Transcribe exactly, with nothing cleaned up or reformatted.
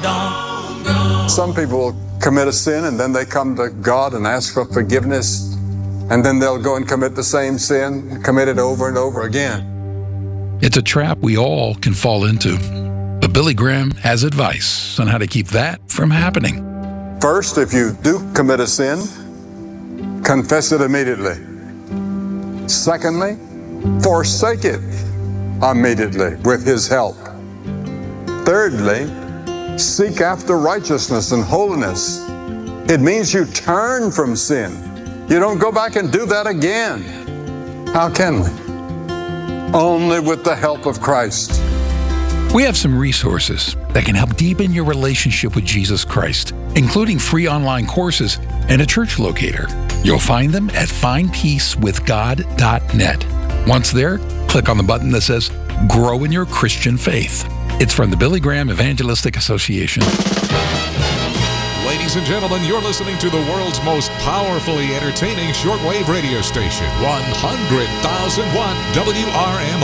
gone, gone. Some people will commit a sin and then they come to God and ask for forgiveness, and then they'll go and commit the same sin, commit it over and over again. It's a trap we all can fall into. But Billy Graham has advice on how to keep that from happening. First, if you do commit a sin, confess it immediately. Secondly, forsake it immediately with His help. Thirdly, seek after righteousness and holiness. It means you turn from sin. You don't go back and do that again. How can we? Only with the help of Christ. We have some resources that can help deepen your relationship with Jesus Christ, including free online courses and a church locator. You'll find them at find peace with god dot net. Once there, click on the button that says Grow in Your Christian Faith. It's from the Billy Graham Evangelistic Association. Ladies and gentlemen, you're listening to the world's most powerfully entertaining shortwave radio station, one hundred thousand watt W R M